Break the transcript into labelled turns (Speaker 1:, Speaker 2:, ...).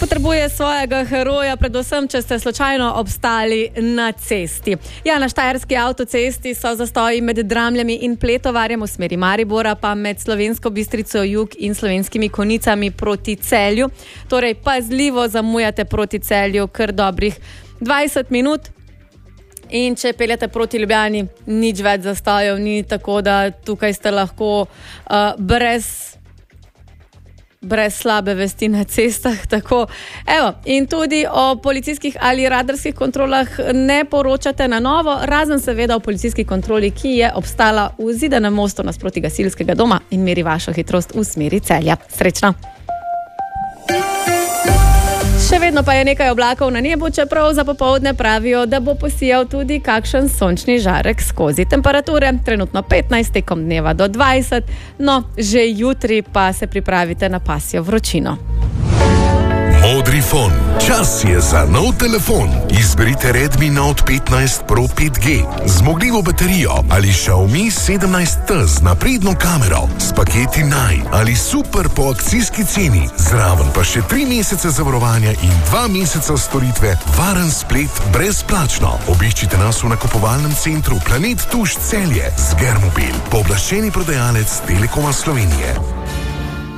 Speaker 1: potrebuje svojega heroja, predvsem, če ste slučajno obstali na cesti. Ja, na štajerski avtocesti so zastoji med Dramljami in Pletovarjem v smeri Maribora, pa med Slovensko Bistrico jug in Slovenskimi Konicami proti Celju. Torej, pazljivo zamujate proti Celju kar dobrih 20 minut. In če peljete proti Ljubljani, nič več zastojev ni, tako da tukaj ste lahko brez slabe vesti na cestah. Tako. Evo, in tudi o policijskih ali radarskih kontrolah ne poročate na novo, razen seveda o policijski kontroli, ki je obstala v Zidanem mostu nasproti gasilskega doma in meri vašo hitrost v smeri Celja. Srečno! Še vedno pa je nekaj oblakov na nebu, čeprav za popoldne pravijo, da bo posijal tudi kakšen sončni žarek skozi. Temperature trenutno 15, tekom dneva do 20, no že jutri pa se pripravite na pasjo vročino.
Speaker 2: Modrifon. Čas je za nov telefon. Izberite Redmi Note 15 Pro 5G. Zmogljivo baterijo ali Xiaomi 17T z napredno kamero, s paketi Naj ali super po akcijski ceni. Zraven pa še 3 mesece zavarovanja in 2 meseca storitve, varen splet brezplačno. Obiščite nas v nakupovalnem centru Planet Tuš Celje z Germobil, pooblaščeni prodajalec Telekoma Slovenije.